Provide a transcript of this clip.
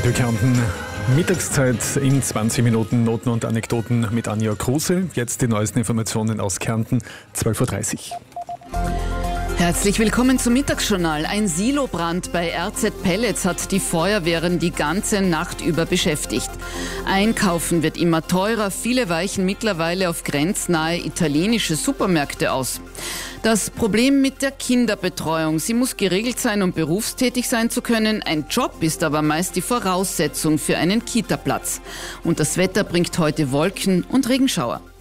Radio Kärnten. Mittagszeit in 20 Minuten Noten und Anekdoten mit Anja Kruse. Jetzt die neuesten Informationen aus Kärnten, 12.30 Uhr. Herzlich willkommen zum Mittagsjournal. Ein Silobrand bei RZ Pellets hat die Feuerwehren die ganze Nacht über beschäftigt. Einkaufen wird immer teurer, viele weichen mittlerweile auf grenznahe italienische Supermärkte aus. Das Problem mit der Kinderbetreuung. Sie muss geregelt sein, um berufstätig sein zu können. Ein Job ist aber meist die Voraussetzung für einen Kita-Platz. Und das Wetter bringt heute Wolken und Regenschauer.